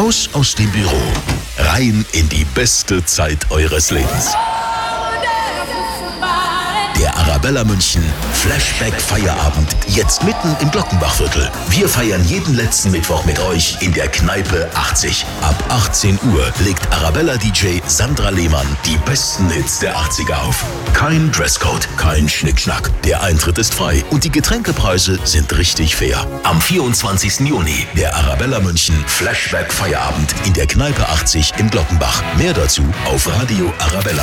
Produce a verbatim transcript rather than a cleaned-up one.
Raus aus dem Büro, rein in die beste Zeit eures Lebens. Der Arabella München Flashback Feierabend, jetzt mitten im Glockenbachviertel. Wir feiern jeden letzten Mittwoch mit euch in der Kneipe achtzig. Ab achtzehn Uhr legt Arabella D J Sandra Lehmann die besten Hits der achtziger auf. Kein Dresscode, kein Schnickschnack. Der Eintritt ist frei und die Getränkepreise sind richtig fair. Am vierundzwanzigsten Juni der Arabella München Flashback Feierabend in der Kneipe achtzig in Glockenbach. Mehr dazu auf Radio Arabella.